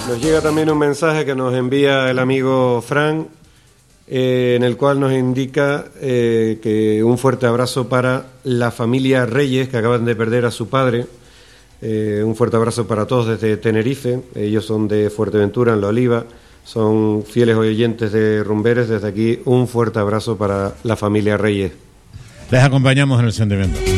Nos llega también un mensaje que nos envía el amigo Fran, en el cual nos indica que un fuerte abrazo para la familia Reyes, que acaban de perder a su padre. Un fuerte abrazo para todos desde Tenerife. Ellos son de Fuerteventura, en La Oliva. Son fieles oyentes de Rumberes. Desde aquí, un fuerte abrazo para la familia Reyes. Les acompañamos en el sentimiento.